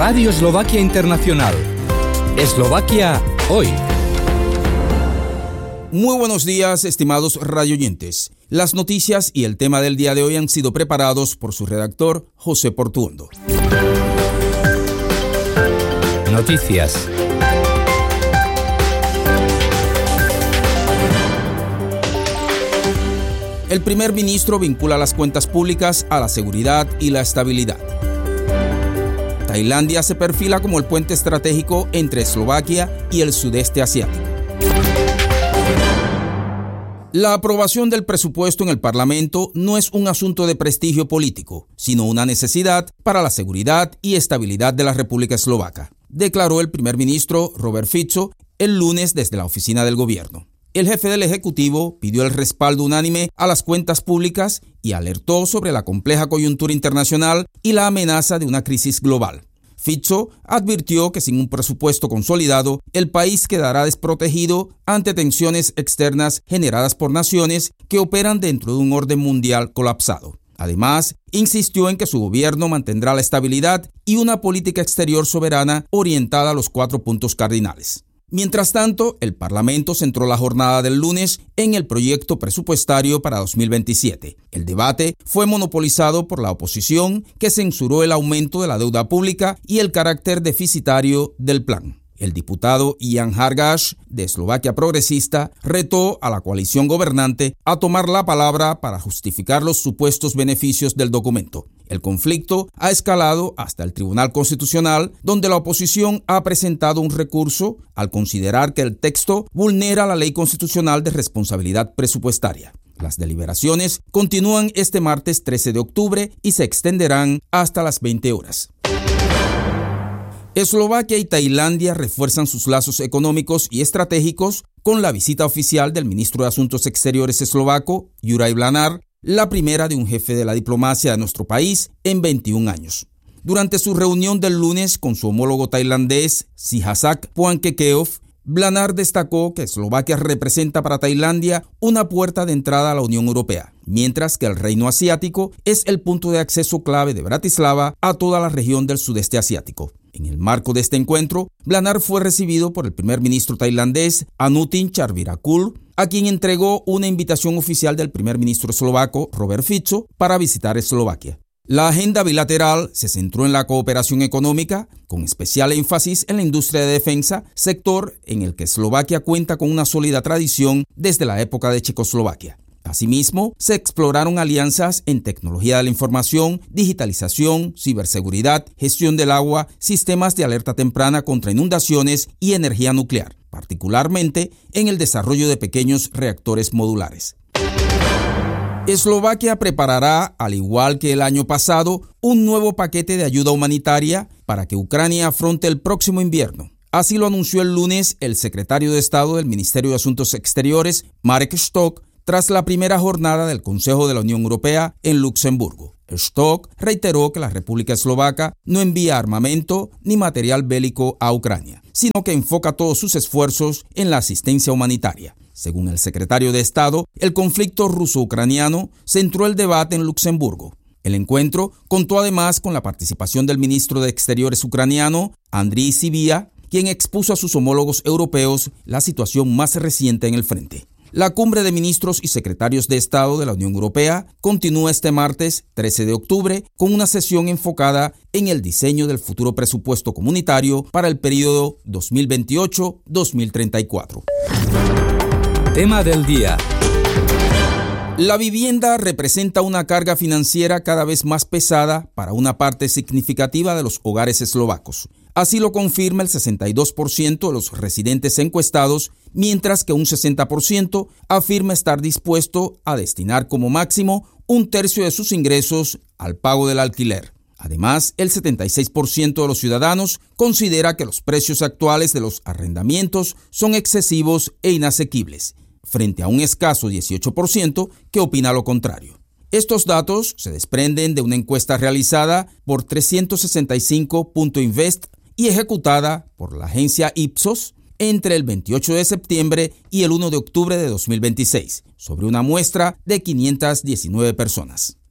Radio Eslovaquia Internacional. Eslovaquia hoy. Muy buenos días, estimados radioyentes. Las noticias y el tema del día de hoy han sido preparados por su redactor, José Portuondo. Noticias. El primer ministro vincula las cuentas públicas a la seguridad y la estabilidad. Tailandia se perfila como el puente estratégico entre Eslovaquia y el sudeste asiático. La aprobación del presupuesto en el Parlamento no es un asunto de prestigio político, sino una necesidad para la seguridad y estabilidad de la República Eslovaca, declaró el primer ministro Robert Fico el lunes desde la oficina del gobierno. El jefe del Ejecutivo pidió el respaldo unánime a las cuentas públicas y alertó sobre la compleja coyuntura internacional y la amenaza de una crisis global. Fico advirtió que sin un presupuesto consolidado, el país quedará desprotegido ante tensiones externas generadas por naciones que operan dentro de un orden mundial colapsado. Además, insistió en que su gobierno mantendrá la estabilidad y una política exterior soberana orientada a los 4 puntos cardinales. Mientras tanto, el Parlamento centró la jornada del lunes en el proyecto presupuestario para 2027. El debate fue monopolizado por la oposición, que censuró el aumento de la deuda pública y el carácter deficitario del plan. El diputado Jan Hargaš, de Eslovaquia Progresista, retó a la coalición gobernante a tomar la palabra para justificar los supuestos beneficios del documento. El conflicto ha escalado hasta el Tribunal Constitucional, donde la oposición ha presentado un recurso al considerar que el texto vulnera la Ley Constitucional de Responsabilidad Presupuestaria. Las deliberaciones continúan este martes 13 de octubre y se extenderán hasta las 20 horas. Eslovaquia y Tailandia refuerzan sus lazos económicos y estratégicos con la visita oficial del ministro de Asuntos Exteriores eslovaco, Juraj Blanár, la primera de un jefe de la diplomacia de nuestro país en 21 años. Durante su reunión del lunes con su homólogo tailandés, Sihasak Phuangketkeow, Blanár destacó que Eslovaquia representa para Tailandia una puerta de entrada a la Unión Europea, mientras que el reino asiático es el punto de acceso clave de Bratislava a toda la región del sudeste asiático. En el marco de este encuentro, Blanár fue recibido por el primer ministro tailandés Anutin Charnvirakul, a quien entregó una invitación oficial del primer ministro eslovaco Robert Fico para visitar Eslovaquia. La agenda bilateral se centró en la cooperación económica, con especial énfasis en la industria de defensa, sector en el que Eslovaquia cuenta con una sólida tradición desde la época de Checoslovaquia. Asimismo, se exploraron alianzas en tecnología de la información, digitalización, ciberseguridad, gestión del agua, sistemas de alerta temprana contra inundaciones y energía nuclear, particularmente en el desarrollo de pequeños reactores modulares. Eslovaquia preparará, al igual que el año pasado, un nuevo paquete de ayuda humanitaria para que Ucrania afronte el próximo invierno. Así lo anunció el lunes el secretario de Estado del Ministerio de Asuntos Exteriores, Marek Štok, tras la primera jornada del Consejo de la Unión Europea en Luxemburgo. Štok reiteró que la República Eslovaca no envía armamento ni material bélico a Ucrania, sino que enfoca todos sus esfuerzos en la asistencia humanitaria. Según el secretario de Estado, el conflicto ruso-ucraniano centró el debate en Luxemburgo. El encuentro contó además con la participación del ministro de Exteriores ucraniano, Andriy Sybiha, quien expuso a sus homólogos europeos la situación más reciente en el frente. La cumbre de ministros y secretarios de Estado de la Unión Europea continúa este martes 13 de octubre con una sesión enfocada en el diseño del futuro presupuesto comunitario para el periodo 2028-2034. Tema del día. La vivienda representa una carga financiera cada vez más pesada para una parte significativa de los hogares eslovacos. Así lo confirma el 62% de los residentes encuestados, mientras que un 60% afirma estar dispuesto a destinar como máximo un tercio de sus ingresos al pago del alquiler. Además, el 76% de los ciudadanos considera que los precios actuales de los arrendamientos son excesivos e inasequibles, frente a un escaso 18% que opina lo contrario. Estos datos se desprenden de una encuesta realizada por 365.invest y ejecutada por la agencia Ipsos entre el 28 de septiembre y el 1 de octubre de 2026, sobre una muestra de 519 personas.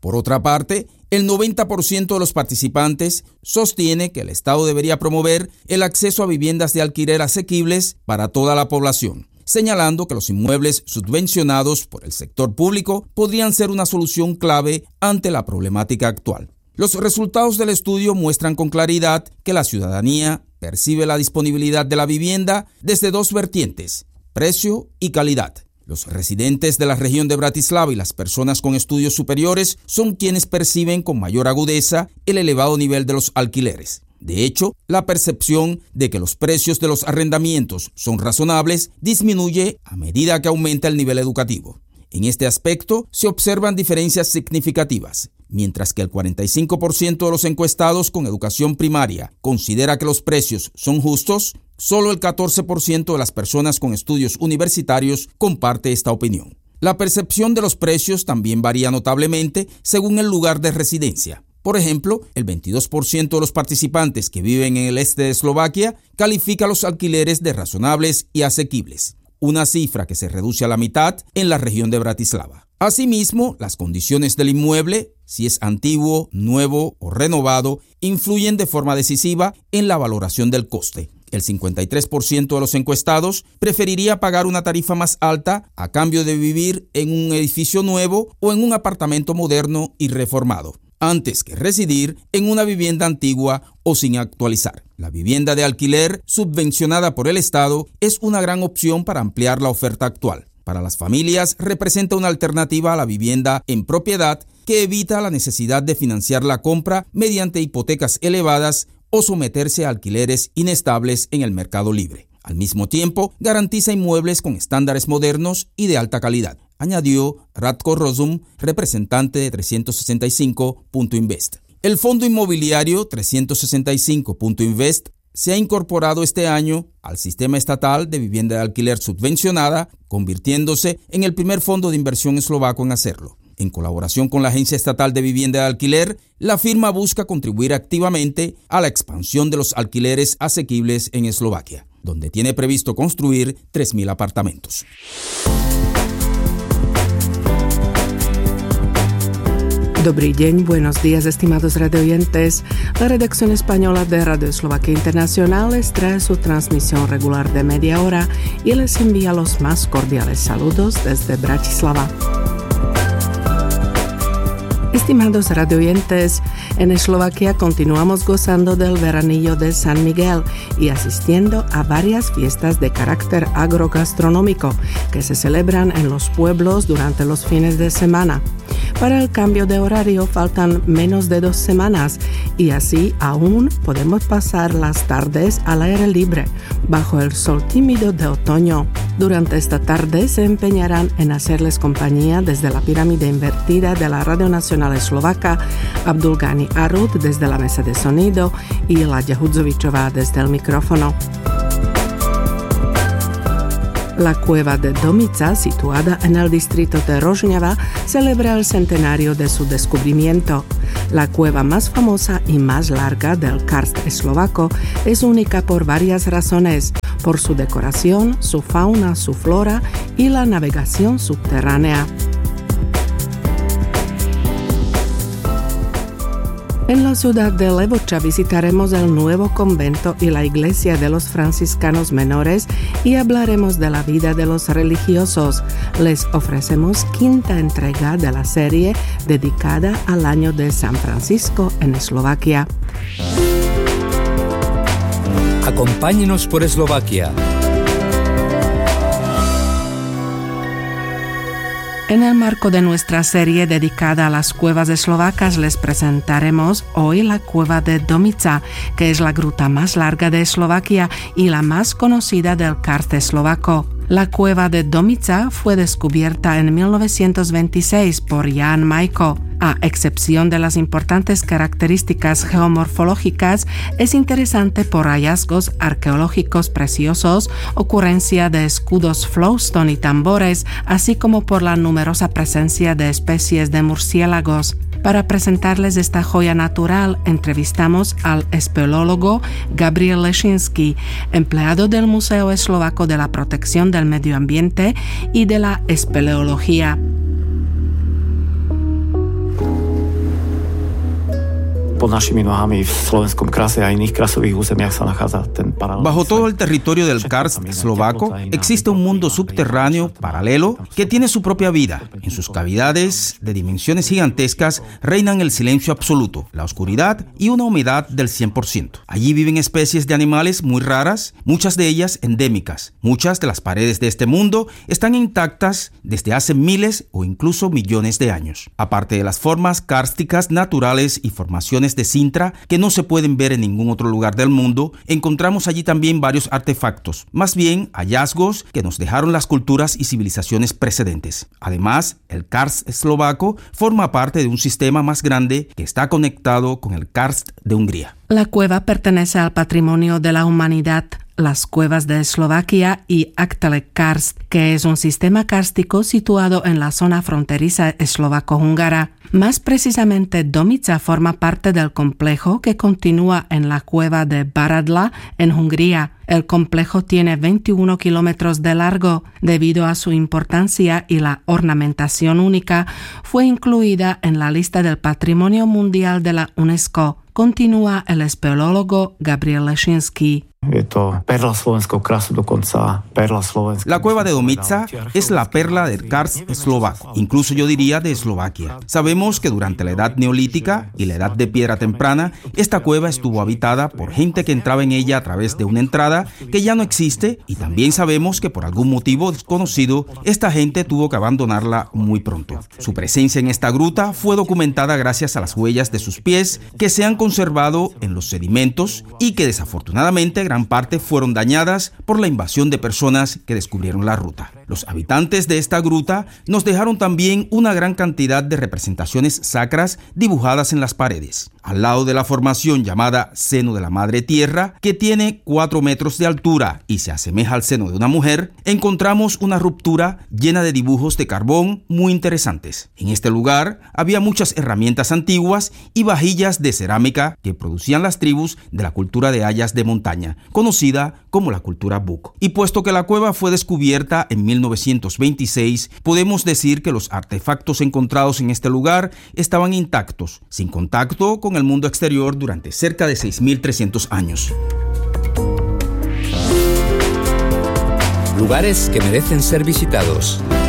Por otra parte, el 90% de los participantes sostiene que el Estado debería promover el acceso a viviendas de alquiler asequibles para toda la población, señalando que los inmuebles subvencionados por el sector público podrían ser una solución clave ante la problemática actual. Los resultados del estudio muestran con claridad que la ciudadanía percibe la disponibilidad de la vivienda desde dos vertientes: precio y calidad. Los residentes de la región de Bratislava y las personas con estudios superiores son quienes perciben con mayor agudeza el elevado nivel de los alquileres. De hecho, la percepción de que los precios de los arrendamientos son razonables disminuye a medida que aumenta el nivel educativo. En este aspecto se observan diferencias significativas. Mientras que el 45% de los encuestados con educación primaria considera que los precios son justos, solo el 14% de las personas con estudios universitarios comparte esta opinión. La percepción de los precios también varía notablemente según el lugar de residencia. Por ejemplo, el 22% de los participantes que viven en el este de Eslovaquia califica los alquileres de razonables y asequibles, una cifra que se reduce a la mitad en la región de Bratislava. Asimismo, las condiciones del inmueble, si es antiguo, nuevo o renovado, influyen de forma decisiva en la valoración del coste. El 53% de los encuestados preferiría pagar una tarifa más alta a cambio de vivir en un edificio nuevo o en un apartamento moderno y reformado, antes que residir en una vivienda antigua o sin actualizar. La vivienda de alquiler subvencionada por el Estado es una gran opción para ampliar la oferta actual. Para las familias representa una alternativa a la vivienda en propiedad que evita la necesidad de financiar la compra mediante hipotecas elevadas o someterse a alquileres inestables en el mercado libre. Al mismo tiempo, garantiza inmuebles con estándares modernos y de alta calidad, añadió Ratko Rozum, representante de 365.invest. El fondo inmobiliario 365.invest se ha incorporado este año al sistema estatal de vivienda de alquiler subvencionada, convirtiéndose en el primer fondo de inversión eslovaco en hacerlo. En colaboración con la Agencia Estatal de Vivienda de Alquiler, la firma busca contribuir activamente a la expansión de los alquileres asequibles en Eslovaquia, donde tiene previsto construir 3,000 apartamentos. Dobrý deň, buenos días, estimados radioyentes. La redacción española de Radio Eslovaquia Internacional les trae su transmisión regular de media hora y les envía los más cordiales saludos desde Bratislava. Estimados radioyentes, en Eslovaquia continuamos gozando del veranillo de San Miguel y asistiendo a varias fiestas de carácter agrogastronómico que se celebran en los pueblos durante los fines de semana. Para el cambio de horario faltan menos de 2 semanas y así aún podemos pasar las tardes al aire libre, bajo el sol tímido de otoño. Durante esta tarde se empeñarán en hacerles compañía desde la pirámide invertida de la Radio Nacional Eslovaca, Abdulgani Arud desde la mesa de sonido y Laďa Hudzovičová desde el micrófono. La cueva de Domica, situada en el distrito de Rožňava, celebra el centenario de su descubrimiento. La cueva más famosa y más larga del karst eslovaco es única por varias razones: por su decoración, su fauna, su flora y la navegación subterránea. En la ciudad de Levoča visitaremos el nuevo convento y la iglesia de los franciscanos menores y hablaremos de la vida de los religiosos. Les ofrecemos 5ª entrega de la serie dedicada al año de San Francisco en Eslovaquia. Acompáñenos por Eslovaquia. En el marco de nuestra serie dedicada a las cuevas eslovacas les presentaremos hoy la cueva de Domica, que es la gruta más larga de Eslovaquia y la más conocida del karst eslovaco. La cueva de Domica fue descubierta en 1926 por Jan Majko. A excepción de las importantes características geomorfológicas, es interesante por hallazgos arqueológicos preciosos, ocurrencia de escudos flowstone y tambores, así como por la numerosa presencia de especies de murciélagos. Para presentarles esta joya natural, entrevistamos al espeleólogo Gabriel Leshinsky, empleado del Museo Eslovaco de la Protección del Medio Ambiente y de la Espeleología. Bajo todo el territorio del karst eslovaco existe un mundo subterráneo paralelo que tiene su propia vida. En sus cavidades de dimensiones gigantescas reinan el silencio absoluto, la oscuridad y una humedad del 100%. Allí viven especies de animales muy raras, muchas de ellas endémicas. Muchas de las paredes de este mundo están intactas desde hace miles o incluso millones de años. Aparte de las formas kársticas naturales y formaciones de sintra que no se pueden ver en ningún otro lugar del mundo, encontramos allí también varios artefactos, más bien hallazgos que nos dejaron las culturas y civilizaciones precedentes. Además, el karst eslovaco forma parte de un sistema más grande que está conectado con el karst de Hungría. La cueva pertenece al patrimonio de la humanidad. Las cuevas de Eslovaquia y Aktele Karst, que es un sistema kárstico situado en la zona fronteriza eslovaco-húngara. Más precisamente, Domica forma parte del complejo que continúa en la cueva de Baradla, en Hungría. El complejo tiene 21 kilómetros de largo. Debido a su importancia y la ornamentación única, fue incluida en la lista del Patrimonio Mundial de la UNESCO. Continúa el espeleólogo Gabriel Leshinsky. La cueva de Domica es la perla del karst eslovaco, incluso yo diría de Eslovaquia. Sabemos que durante la edad neolítica y la edad de piedra temprana, esta cueva estuvo habitada por gente que entraba en ella a través de una entrada que ya no existe, y también sabemos que por algún motivo desconocido, esta gente tuvo que abandonarla muy pronto. Su presencia en esta gruta fue documentada gracias a las huellas de sus pies que se han conservado en los sedimentos y que desafortunadamente gran parte fueron dañadas por la invasión de personas que descubrieron la ruta. Los habitantes de esta gruta nos dejaron también una gran cantidad de representaciones sacras dibujadas en las paredes. Al lado de la formación llamada Seno de la Madre Tierra, que tiene 4 metros de altura y se asemeja al seno de una mujer, encontramos una ruptura llena de dibujos de carbón muy interesantes. En este lugar había muchas herramientas antiguas y vajillas de cerámica que producían las tribus de la cultura de hayas de montaña, conocida como la cultura Buk. Y puesto que la cueva fue descubierta en 1926, podemos decir que los artefactos encontrados en este lugar estaban intactos, sin contacto con el mundo exterior durante cerca de 6.300 años. Lugares que merecen ser visitados.